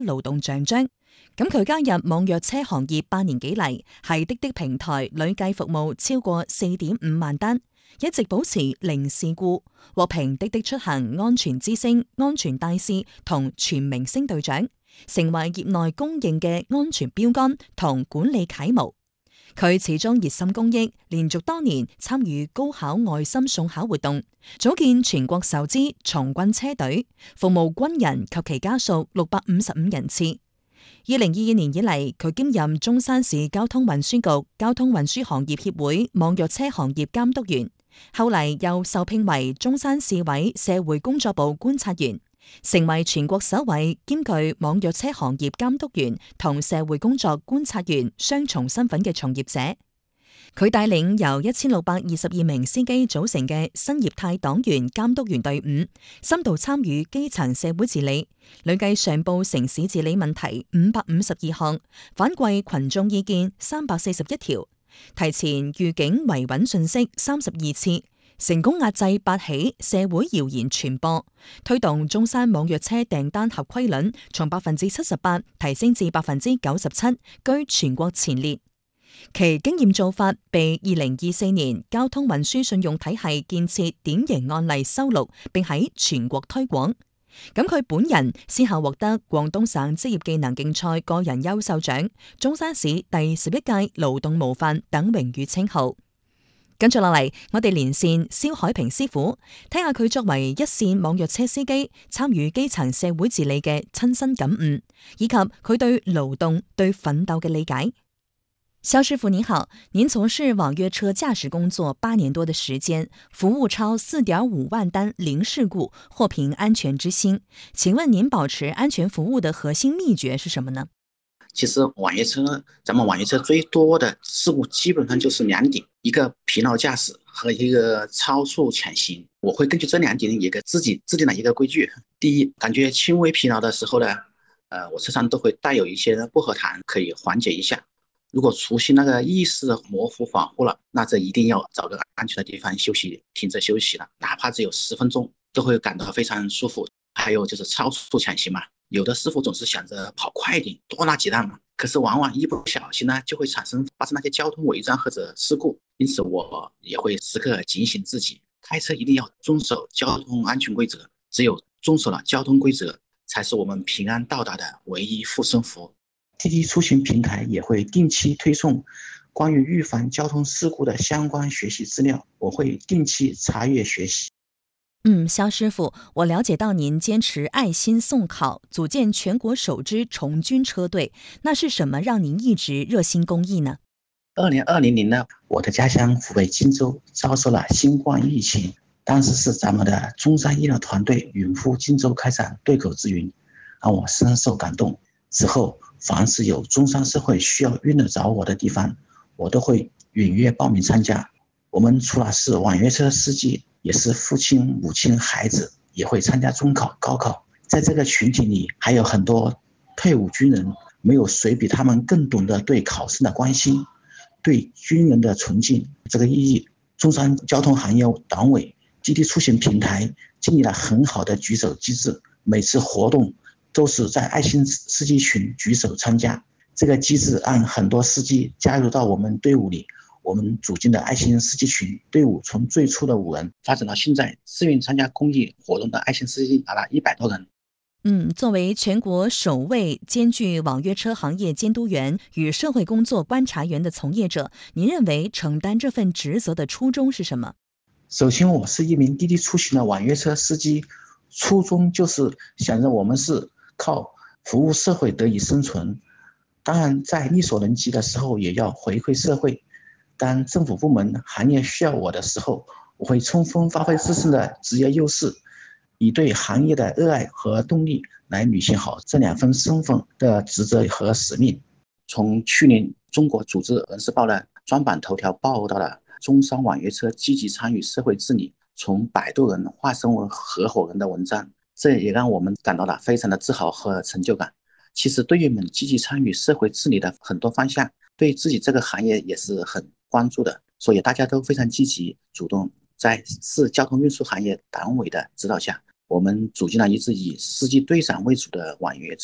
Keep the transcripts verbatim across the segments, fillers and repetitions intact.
勞動獎章。咁佢加入網約車行業八年幾嚟，係滴滴平台累計服務超過四點五萬單，一直保持零事故，獲評滴滴出行安全之星、安全大使同全明星隊長，成為業內公認嘅安全標杆同管理楷模。佢始終熱心公益，連續多年參與高考愛心送考活動，組建全國首支從軍車隊，服務軍人及其家屬六百五十五人次。二零二二年以嚟，佢兼任中山市交通運輸局交通運輸行業協會網約車行業監督員，後嚟又受聘為中山市委社會工作部觀察員，成為全國首位兼具網約車行業監督員同社會工作觀察員雙重身份嘅從業者。佢帶領由一千六百二十二名司機組成嘅新業態黨員監督員隊伍，深度參與基層社會治理，累計上報城市治理問題五百五十二項，反饋群眾意見三百四十一條，提前預警維穩信息三十二次，成功壓制八起社會謠言傳播，推動中山網約車訂單合規率從百分之七十八提升至百分之九十七，居全國前列。其經驗做法被二零二四年交通運輸信用體系建設典型案例收錄，並喺全國推廣。咁佢本人先後獲得廣東省職業技能競賽個人優秀獎、中山市第十一屆勞動模範等榮譽稱號。跟住落嚟，我哋連線蕭海平師傅，聽下佢作為一線網約車司機參與基層社會治理嘅親身感悟，以及佢對勞動、對奮鬥嘅理解。蕭師傅您好，您從事網約車駕駛工作八年多的時間，服務超四點五萬單零事故，獲評安全之星。請問您保持安全服務的核心秘訣是什麼呢？ 其實網約車，咱們網約車最多的事故基本上就是兩點，一個疲勞駕駛和一個超速潛行。我會根據這兩點一個自己制定了一個規矩。第一，感覺輕微疲勞的時候呢，呃，我車上都會帶有一些薄荷糖，可以緩解一下。如果出現那個意識模糊恍惚了，那這一定要找個安全的地方休息，停車休息了，哪怕只有十分鐘，都會感到非常舒服。還有就是超速潛行嘛，有的師傅總是想着跑快一點，多拿幾單嘛，可是往往一不小心呢，就會產生發生那些交通違章或者事故。因此我也會時刻警醒自己，開車一定要遵守交通安全規則，只有遵守了交通規則，才是我們平安到達的唯一護身符。滴滴出行平台也會定期推送關於預防交通事故的相關學習資料，我會定期查閱學習。 嗯，蕭師傅，我了解到您堅持愛心送考，組建全國首支從軍車隊，那是什麼讓您一直熱心公益呢？ 二零二零年呢，我的家鄉湖北荊州遭受了新冠疫情，當時是咱們的中山醫療團隊遠赴荊州開展對口支援，讓我深受感動。之後凡是有中山社會需要用得着我的地方，我都會踴躍報名參加。我們除了是網約車司機，也是父親、母親、孩子，也會參加中考、高考。在這個群體裡，還有很多退伍軍人，沒有誰比他們更懂得對考生的關心，對軍人的崇敬。這個意義，中山交通行業黨委滴滴出行平台建立了很好的舉手機制，每次活動都是在愛心司機群舉手參加。這個機制讓很多司機加入到我們隊伍裡。我們組建的愛心司機群隊伍從最初的五人發展到現在，自願參加公益活動的愛心司機達了一百多人。 嗯，作為全國首位兼具網約車行業監督員與社會工作觀察員的從業者，您認為承擔這份職責的初衷是什麼？ 首先，我是一名滴滴出行的網約車司機，初衷就是想着我們是靠服務社會得以生存，當然在力所能及的時候也要回饋社會。當政府部門行業需要我的時候，我會充分發揮自身的職業優勢，以對行業的熱愛和動力來履行好這兩份身份的職責和使命。從去年中國組織人事報的專版頭條報道了中山網約車積極參與社會治理，從擺渡人化身為合夥人的文章，這也讓我們感到了非常的自豪和成就感。其實隊員們積極參與社會治理的很多方向，對自己這個行業也是很關注的，所以大家都非常積極主動。在市交通運輸行業黨委的指導下，我們組建了一支以司機隊長為主的網約車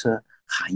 行業。